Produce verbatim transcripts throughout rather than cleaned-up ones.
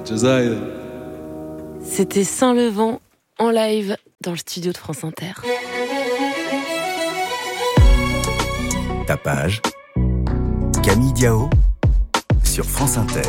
C'était Saint-Levant en live dans le studio de France Inter. Tapage, Camille Diao sur France Inter.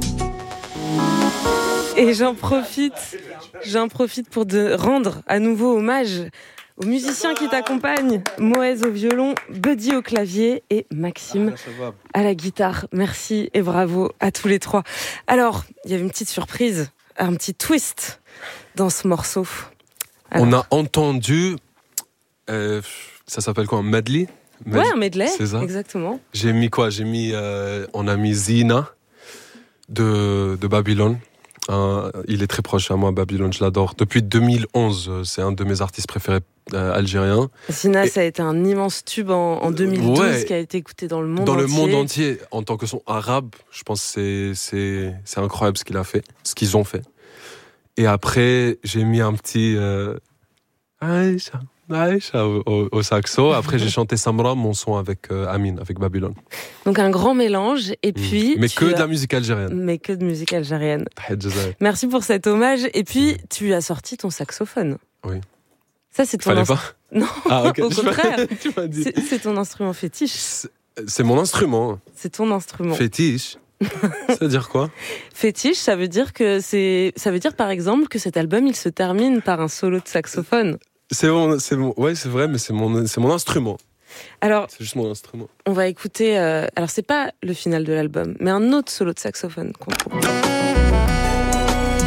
Et j'en profite, j'en profite pour de rendre à nouveau hommage aux musiciens qui t'accompagnent. Moez au violon, Buddy au clavier et Maxime à la guitare. Merci et bravo à tous les trois. Alors, il y avait une petite surprise, un petit twist dans ce morceau. Alors. On a entendu, euh, ça s'appelle quoi, un medley? Med- Ouais, un medley, c'est ça. Exactement. J'ai mis quoi? J'ai mis, euh, on a mis Zina de, de Babylone. Euh, il est très proche à moi, Babylone, je l'adore. Depuis deux mille onze, c'est un de mes artistes préférés euh, algériens. Zina, Et... ça a été un immense tube en, en deux mille douze ouais, qui a été écouté dans le monde dans entier. Dans le monde entier, en tant que son arabe, je pense que c'est, c'est, c'est incroyable ce qu'il a fait, ce qu'ils ont fait. Et après, j'ai mis un petit euh, Aïcha, Aïcha au, au, au saxo. Après, j'ai chanté Samra, mon son avec euh, Amine, avec Babylone. Donc un grand mélange. Et puis, mmh. Mais que as... de la musique algérienne. Mais que de musique algérienne. Merci pour cet hommage. Et puis, tu as sorti ton saxophone. Oui. Ça, c'est ton Fallait instru... pas Non, ah, okay. au contraire. tu m'as dit. C'est, c'est ton instrument fétiche. C'est, c'est mon instrument. C'est ton instrument. Fétiche. Ça veut dire quoi? Fétiche, ça veut dire que c'est, ça veut dire par exemple que cet album il se termine par un solo de saxophone. C'est mon, c'est mon, ouais, c'est vrai, mais c'est mon, c'est mon instrument. Alors, c'est juste mon instrument. On va écouter. Euh, alors c'est pas le final de l'album, mais un autre solo de saxophone qu'on trouve.